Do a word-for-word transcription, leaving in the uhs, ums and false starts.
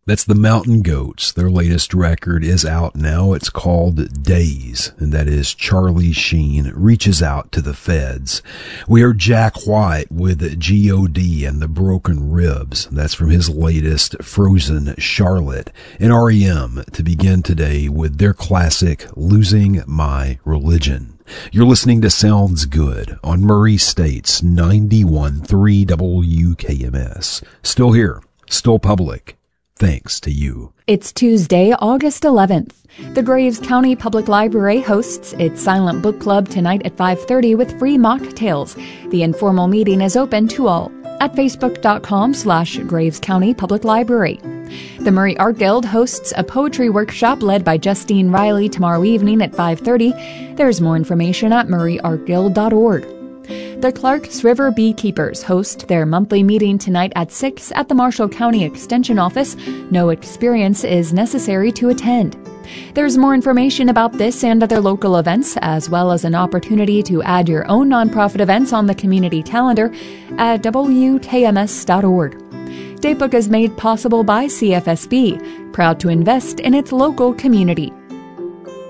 That's the Mountain Goats. Their latest record is out now. It's called Days, and that is Charlie Sheen Reaches Out to the Feds. We are Jack White with G O D and the Broken Ribs. That's from his latest Frozen Charlotte. And R E M to begin today with their classic Losing My Religion. You're listening to Sounds Good on Murray State's ninety-one point three W K M S. Still here, still public. Thanks to you. It's Tuesday, August eleventh. The Graves County Public Library hosts its Silent Book Club tonight at five thirty with free mocktails. The informal meeting is open to all at facebook.com slash Graves County Public Library. The Murray Art Guild hosts a poetry workshop led by Justine Riley tomorrow evening at five thirty. There's more information at murray art guild dot org. The Clarks River Beekeepers host their monthly meeting tonight at six at the Marshall County Extension Office. No experience is necessary to attend. There's more information about this and other local events, as well as an opportunity to add your own nonprofit events on the community calendar at w k m s dot org. Datebook is made possible by C F S B, proud to invest in its local community.